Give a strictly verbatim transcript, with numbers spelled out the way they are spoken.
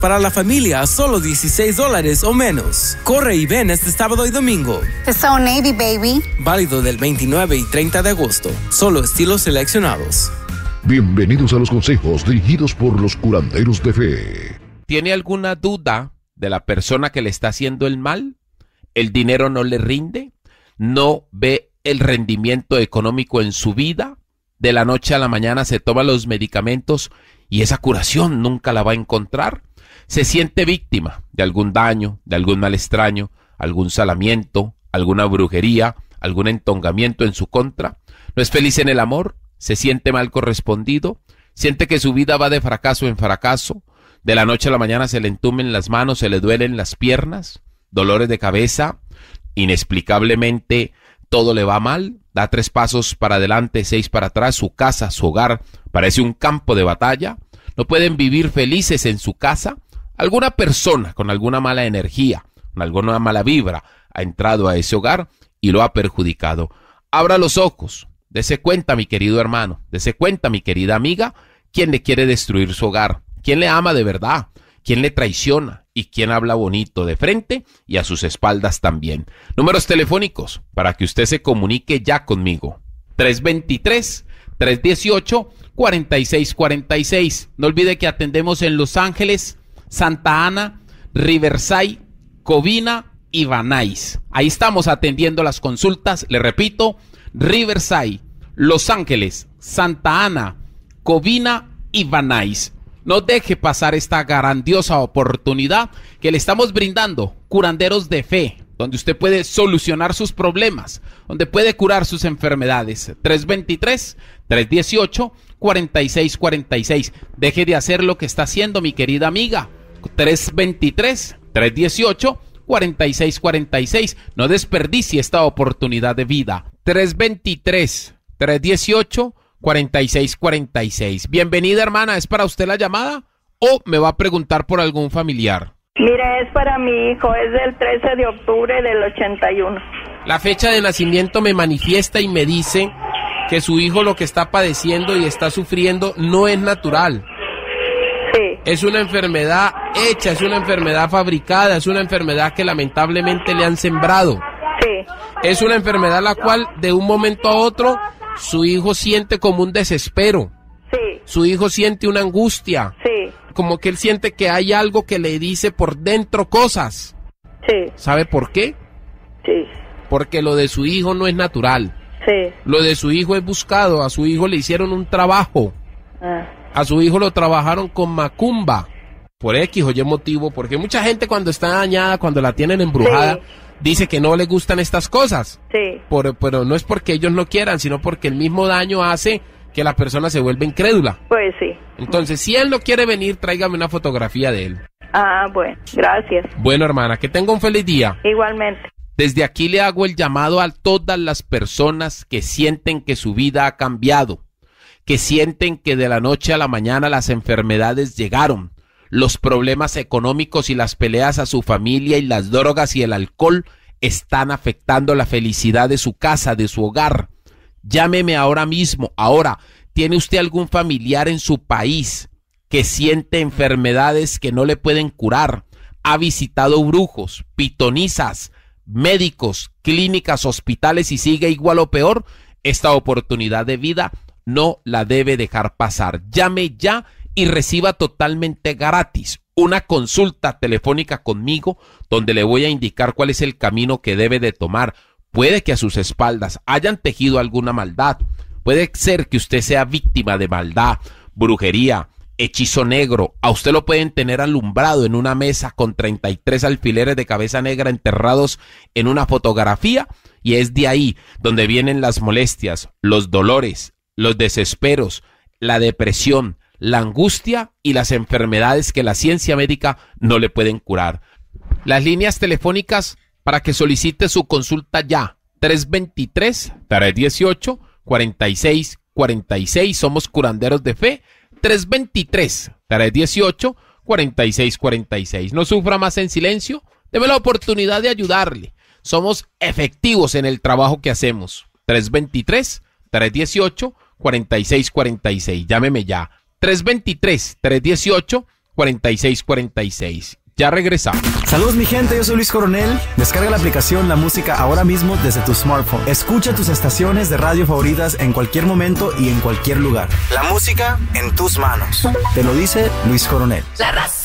Para la familia, solo dieciséis dólares o menos. Corre y ven este sábado y domingo. It's so Navy, baby. Válido del veintinueve y treinta de agosto. Solo estilos seleccionados. Bienvenidos a los consejos dirigidos por los curanderos de fe. ¿Tiene alguna duda de la persona que le está haciendo el mal? ¿El dinero no le rinde? ¿No ve el rendimiento económico en su vida? De la noche a la mañana se toma los medicamentos y esa curación nunca la va a encontrar. Se siente víctima de algún daño, de algún mal extraño, algún salamiento, alguna brujería, algún entongamiento en su contra. No es feliz en el amor, se siente mal correspondido, siente que su vida va de fracaso en fracaso. De la noche a la mañana se le entumen las manos, se le duelen las piernas, dolores de cabeza, inexplicablemente todo le va mal, da tres pasos para adelante, seis para atrás, su casa, su hogar, parece un campo de batalla, no pueden vivir felices en su casa. Alguna persona con alguna mala energía, con alguna mala vibra, ha entrado a ese hogar y lo ha perjudicado. Abra los ojos, dese cuenta, mi querido hermano, dese cuenta, mi querida amiga, quién le quiere destruir su hogar, quién le ama de verdad, quién le traiciona y quién habla bonito de frente y a sus espaldas también. Números telefónicos para que usted se comunique ya conmigo. tres veintitrés, tres dieciocho, cuarenta y seis cuarenta y seis. No olvide que atendemos en Los Ángeles, Santa Ana, Riverside, Covina y Van Nuys. Ahí estamos atendiendo las consultas. Le repito, Riverside, Los Ángeles, Santa Ana, Covina y Van Nuys. No deje pasar esta grandiosa oportunidad que le estamos brindando, Curanderos de Fe, donde usted puede solucionar sus problemas, donde puede curar sus enfermedades. tres veintitrés, tres dieciocho, cuarenta y seis cuarenta y seis. Deje de hacer lo que está haciendo, mi querida amiga. tres veintitrés, tres dieciocho, cuarenta y seis cuarenta y seis. No desperdicie esta oportunidad de vida. tres veintitrés, tres dieciocho, cuarenta y seis cuarenta y seis. Bienvenida, hermana. ¿Es para usted la llamada o me va a preguntar por algún familiar? Mire, es para mi hijo. Es del trece de octubre del ochenta y uno. La fecha de nacimiento me manifiesta y me dice que su hijo lo que está padeciendo y está sufriendo no es natural. Sí. Es una enfermedad hecha, es una enfermedad fabricada, es una enfermedad que lamentablemente le han sembrado. Sí. Es una enfermedad la cual de un momento a otro su hijo siente como un desespero. Sí. Su hijo siente una angustia. Sí. Como que él siente que hay algo que le dice por dentro cosas. Sí. ¿Sabe por qué? Sí. Porque lo de su hijo no es natural. Sí. Lo de su hijo es buscado. A su hijo le hicieron un trabajo. Ah. A su hijo lo trabajaron con macumba. Por X o Y motivo. Porque mucha gente cuando está dañada, cuando la tienen embrujada, sí, dice que no le gustan estas cosas. Sí. Por, pero no es porque ellos no quieran, sino porque el mismo daño hace que la persona se vuelva incrédula. Pues sí. Entonces, si él no quiere venir, tráigame una fotografía de él. Ah, bueno, gracias. Bueno, hermana, que tenga un feliz día. Igualmente. Desde aquí le hago el llamado a todas las personas que sienten que su vida ha cambiado, que sienten que de la noche a la mañana las enfermedades llegaron, los problemas económicos y las peleas a su familia y las drogas y el alcohol están afectando la felicidad de su casa, de su hogar. Llámeme ahora mismo. Ahora, ¿tiene usted algún familiar en su país que siente enfermedades que no le pueden curar? ¿Ha visitado brujos, pitonizas, médicos, clínicas, hospitales y sigue igual o peor? Esta oportunidad de vida no la debe dejar pasar. Llame ya y reciba totalmente gratis una consulta telefónica conmigo donde le voy a indicar cuál es el camino que debe de tomar. Puede que a sus espaldas hayan tejido alguna maldad. Puede ser que usted sea víctima de maldad, brujería, hechizo negro. A usted lo pueden tener alumbrado en una mesa con treinta y tres alfileres de cabeza negra enterrados en una fotografía y es de ahí donde vienen las molestias, los dolores, los desesperos, la depresión, la angustia y las enfermedades que la ciencia médica no le pueden curar. Las líneas telefónicas para que solicite su consulta ya, tres veintitrés, tres dieciocho, cuarenta y seis cuarenta y seis, somos curanderos de fe, tres veintitrés, tres dieciocho, cuarenta y seis cuarenta y seis. No sufra más en silencio, deme la oportunidad de ayudarle. Somos efectivos en el trabajo que hacemos. tres veintitrés, tres dieciocho, cuarenta y seis cuarenta y seis. Llámeme ya. tres veintitrés, tres dieciocho, cuarenta y seis cuarenta y seis. Ya regresamos. Saludos mi gente, yo soy Luis Coronel. Descarga la aplicación La Música ahora mismo desde tu smartphone. Escucha tus estaciones de radio favoritas en cualquier momento y en cualquier lugar. La música en tus manos. Te lo dice Luis Coronel. La raza.